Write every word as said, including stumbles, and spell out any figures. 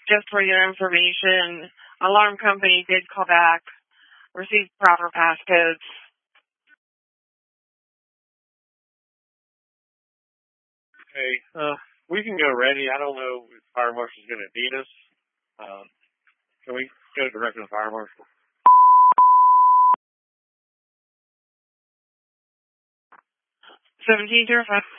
just for your information, alarm company did call back, received proper passcodes. Okay, uh, we can go ready. I don't know if fire marshal's going to need us. Um, can we go direct to the fire marshal? seventeen zero five.